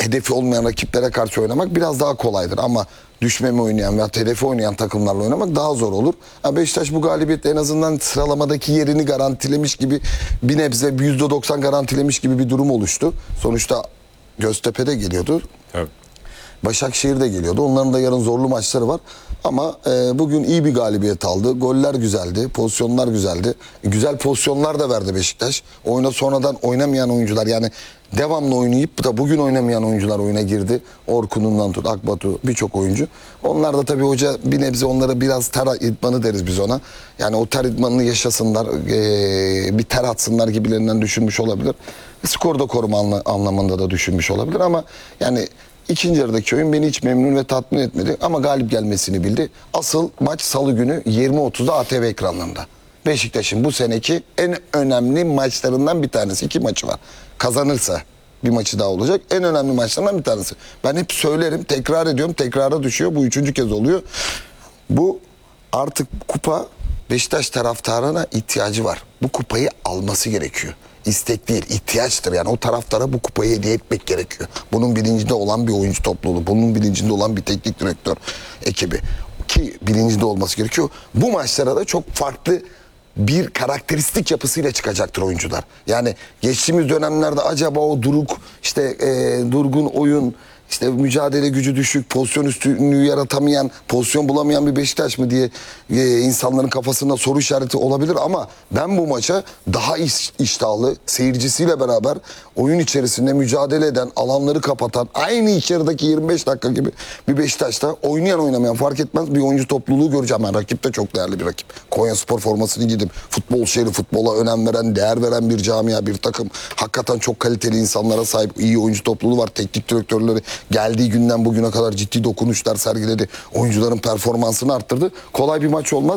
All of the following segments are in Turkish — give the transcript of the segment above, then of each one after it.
hedefi olmayan rakiplere karşı oynamak biraz daha kolaydır. Ama düşmeme oynayan veya hedefi oynayan takımlarla oynamak daha zor olur. Beşiktaş bu galibiyetle en azından sıralamadaki yerini garantilemiş gibi, bir nebze %90 garantilemiş gibi bir durum oluştu. Sonuçta Göztepe'de geliyordu. Evet. Başakşehir de geliyordu. Onların da yarın zorlu maçları var. Ama bugün iyi bir galibiyet aldı. Goller güzeldi. Pozisyonlar güzeldi. Güzel pozisyonlar da verdi Beşiktaş. Oyuna sonradan oynamayan oyuncular, yani devamlı oynayıp da bugün oynamayan oyuncular oyuna girdi. Orkun'undan tut, Akbatu, birçok oyuncu. Onlar da tabii hoca bir nebze onlara biraz ter idmanı deriz biz ona. Yani o ter idmanını yaşasınlar, bir ter atsınlar gibilerinden düşünmüş olabilir. Skorda koruma anlamında da düşünmüş olabilir ama yani İkinci yarıdaki oyun beni hiç memnun ve tatmin etmedi ama galip gelmesini bildi. Asıl maç Salı günü 20.30'da ATV ekranlarında. Beşiktaş'ın bu seneki en önemli maçlarından bir tanesi. 2 maçı var. Kazanırsa bir maçı daha olacak. En önemli maçlarından bir tanesi. Ben hep söylerim, tekrar ediyorum, tekrara düşüyor. Bu 3. kez oluyor. Bu artık kupa, Beşiktaş taraftarına ihtiyacı var. Bu kupayı alması gerekiyor. İstek değil, ihtiyaçtır. Yani o taraftara bu kupayı hediye etmek gerekiyor. Bunun bilincinde olan bir oyuncu topluluğu, bunun bilincinde olan bir teknik direktör ekibi ki bilincinde olması gerekiyor. Bu maçlara da çok farklı bir karakteristik yapısıyla çıkacaktır oyuncular. Yani geçtiğimiz dönemlerde acaba o durgun oyun, İşte mücadele gücü düşük, pozisyon üstünlüğü yaratamayan, pozisyon bulamayan bir Beşiktaş mı diye insanların kafasında soru işareti olabilir ama ben bu maça daha iştahlı, seyircisiyle beraber oyun içerisinde mücadele eden, alanları kapatan, aynı içerideki 25 dakika gibi bir Beşiktaş'ta oynayan oynamayan fark etmez bir oyuncu topluluğu göreceğim. Ben rakip de çok değerli bir rakip. Konyaspor formasını giydim. Futbol şehri, futbola önem veren, değer veren bir camia, bir takım. Hakikaten çok kaliteli insanlara sahip, iyi oyuncu topluluğu var. Teknik direktörleri geldiği günden bugüne kadar ciddi dokunuşlar sergiledi. Oyuncuların performansını arttırdı. Kolay bir maç olmaz.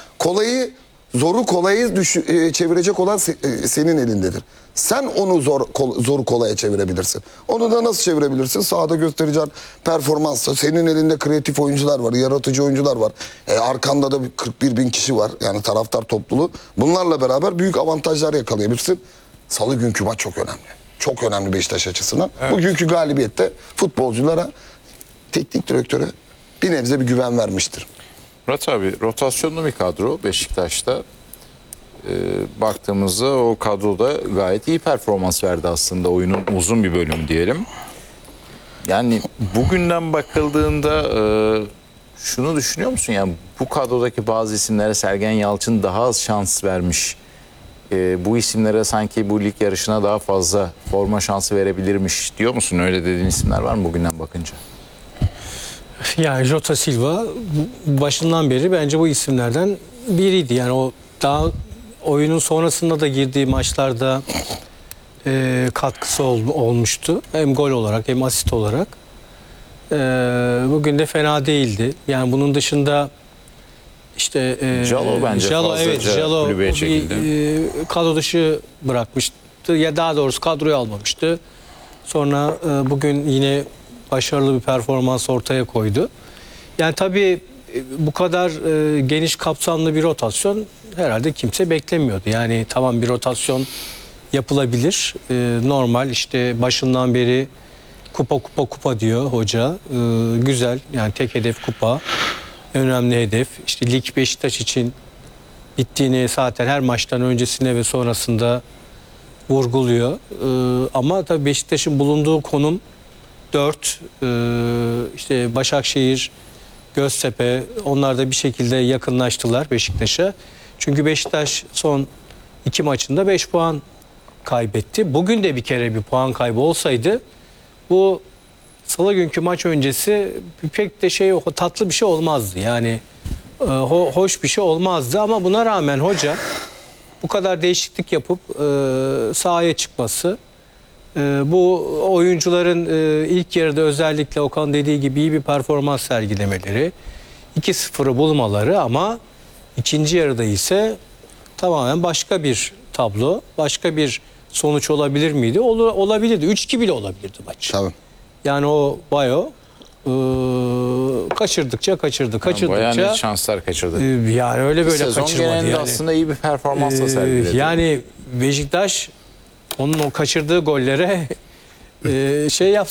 Zoru kolayı çevirecek olan senin elindedir. Sen onu zoru kolaya çevirebilirsin. Onu da nasıl çevirebilirsin? Sahada göstereceğin performansla. Senin elinde kreatif oyuncular var, yaratıcı oyuncular var. Arkanda da 41 bin kişi var. Yani taraftar topluluğu. Bunlarla beraber büyük avantajlar yakalayabilirsin. Salı günkü maç çok önemli. Çok önemli Beşiktaş açısından. Evet. Bugünkü galibiyette futbolculara, teknik direktöre bir nebze bir güven vermiştir. Murat abi, rotasyonlu bir kadro Beşiktaş'ta. Baktığımızda o kadroda gayet iyi performans verdi aslında, oyunun uzun bir bölümü diyelim. Yani bugünden bakıldığında şunu düşünüyor musun? Yani bu kadrodaki bazı isimlere Sergen Yalçın daha az şans vermiş. Bu isimlere sanki bu lig yarışına daha fazla forma şansı verebilirmiş diyor musun? Öyle dediğin isimler var mı bugünden bakınca? Yani Jota Silva başından beri bence bu isimlerden biriydi. Yani o daha oyunun sonrasında da girdiği maçlarda katkısı olmuştu. Hem gol olarak hem asist olarak. Bugün de fena değildi. Yani bunun dışında işte Jalo bence Jalo kulübeye çekildi. Kadro dışı bırakmıştı. Ya daha doğrusu kadroyu almamıştı. Sonra bugün yine başarılı bir performans ortaya koydu. Yani tabii bu kadar geniş kapsamlı bir rotasyon herhalde kimse beklemiyordu. Yani tamam, bir rotasyon yapılabilir. Normal, işte başından beri kupa diyor hoca. Güzel, yani tek hedef kupa. Önemli hedef. İşte lig Beşiktaş için bittiğini zaten her maçtan öncesine ve sonrasında vurguluyor. Ama tabii Beşiktaş'ın bulunduğu konum 4. İşte Başakşehir, Göztepe, onlar da bir şekilde yakınlaştılar Beşiktaş'a. Çünkü Beşiktaş son 2 maçında 5 puan kaybetti. Bugün de bir kere bir puan kaybı olsaydı bu Salı günkü maç öncesi pek de tatlı bir şey olmazdı. Yani hoş bir şey olmazdı ama buna rağmen hoca bu kadar değişiklik yapıp sahaya çıkması, bu oyuncuların ilk yarıda özellikle Okan dediği gibi iyi bir performans sergilemeleri, 2-0'ı bulmaları ama ikinci yarıda ise tamamen başka bir tablo, başka bir sonuç olabilir miydi? Olabilirdi. 3-2 bile olabilirdi maç. Tabii. Yani o Bayo kaçırdıkça Bayağı net şanslar kaçırdı. yani öyle böyle sezon kaçırmadı genelinde yani. aslında iyi bir performansla sergiledi. Yani Beşiktaş onun o kaçırdığı gollere